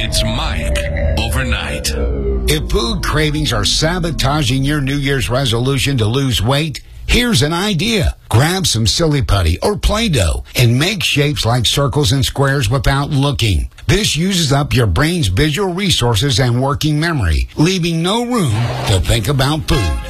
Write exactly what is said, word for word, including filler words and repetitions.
It's Mike Overnight. If food cravings are sabotaging your New Year's resolution to lose weight, here's an idea. Grab some Silly Putty or Play-Doh and make shapes like circles and squares without looking. This uses up your brain's visual resources and working memory, leaving no room to think about food.